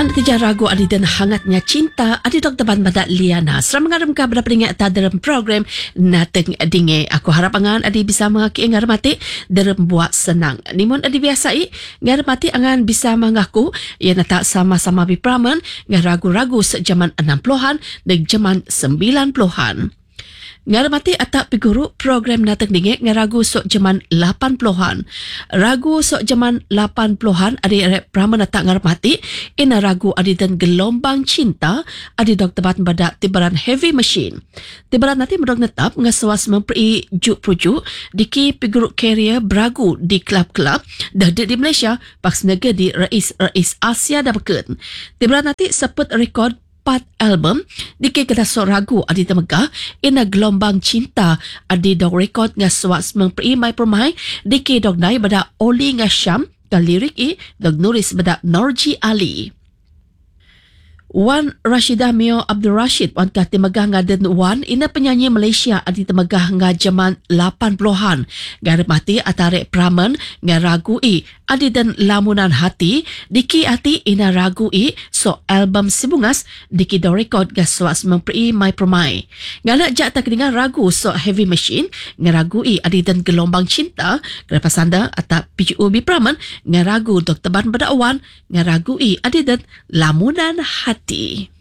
Anda tija ragu adi dan hangatnya cinta adi Dr. Ban Badak Liana. Seram mengaram ka berapa ringat ta dalam program Nateng Dinge. Aku harap angan adi bisa mengaki ngarmati dalam buat senang. Nimun adi biasai ngarmati angan bisa mengaku ia tak sama-sama bipraman ngaragu-ragu sejaman 60-an dan jaman 90-an. Ngarmati atak piguru program Nateng Dinge ngaragu sok jaman 80-an. Ragu sok jaman 80-an adi praman atak ngarmati ina ragu adi dan gelombang cinta adi Dr. Ban Badak tibaran heavy machine. Tibaran nanti medok netap ngasuas memperi juk-pujuk diki piguru carrier beragu di klub-klub dah di Malaysia pak senaga di Rais Asia dah berken. Tibaran nanti seput rekod 4 album diki kena sok ragu adi temegah ina gelombang cinta adi dok rekod ngasuas memperi mai permai diki dok nai bada Oli Ngasham ke lirik dok nulis bada Norji Ali. Wan Rashidah Mio Abdul Rashid wan kah temegah ngaden wan ina penyanyi Malaysia adi temegah ngajaman 80-an garmati atarik praman ngaragui adi dan lamunan hati diki hati ina ragui so album sibungas diki do rekod gaswas memperi mai permai ngana jak tak dengar ragu so heavy machine ngaragui adi dan gelombang cinta kenapa sanda atap PGU praman ngaragu Dr. Ban Badak Wan ngaragui adi dan lamunan hati.